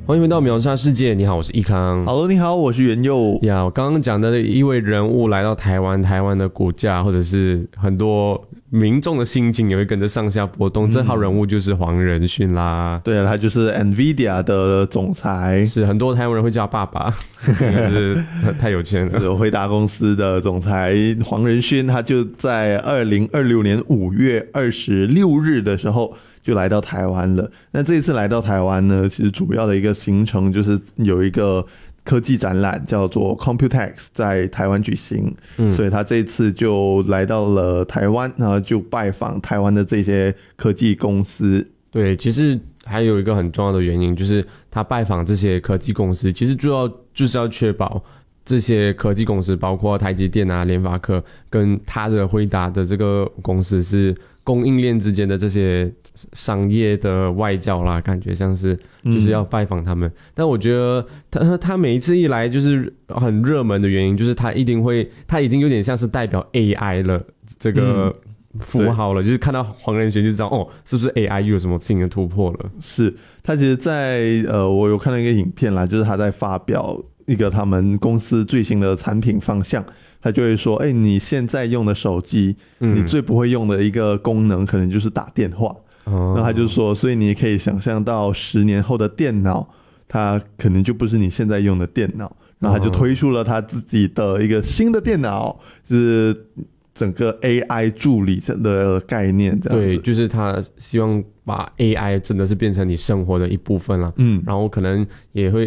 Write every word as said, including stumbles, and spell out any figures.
欢迎回到秒杀世界，你好，我是易康。 Hello， 你好，我是元佑。 呀，我刚刚讲的一位人物来到台湾，台湾的股价或者是很多民众的心情也会跟着上下波动。嗯、这号人物就是黄仁勋啦。 对，他就是 NVIDIA 的总裁， 是很多台湾人会叫他爸爸，就是太有钱了。 是辉达公司的总裁黄仁勋，他就在二零二六年五月二十六日的时候就来到台湾了。那这一次来到台湾呢，其实主要的一个行程就是有一个科技展览叫做 Computex 在台湾举行、嗯、所以他这一次就来到了台湾，然后就拜访台湾的这些科技公司。 对，其实还有一个很重要的原因，就是他拜访这些科技公司，其实主要就是要确保这些科技公司，包括台积电啊、联发科跟他的辉达的这个公司是供应链之间的这些商业的外交啦，感觉像是就是要拜访他们、嗯、但我觉得他他每一次一来就是很热门的原因，就是他一定会他已经有点像是代表 A I 了这个符号了、嗯、就是看到黄仁勋就知道哦，是不是 A I 又有什么新的突破了。 是他其实在呃，我有看到一个影片啦，就是他在发表一个他们公司最新的产品方向，他就会说，哎、欸，你现在用的手机、嗯，你最不会用的一个功能可能就是打电话。哦、然后他就说，所以你可以想象到十年后的电脑，它可能就不是你现在用的电脑。然后他就推出了他自己的一个新的电脑，就是整个 A I 助理的概念这样子。 对，就是他希望把 A I 真的是变成你生活的一部分了。嗯，然后可能也会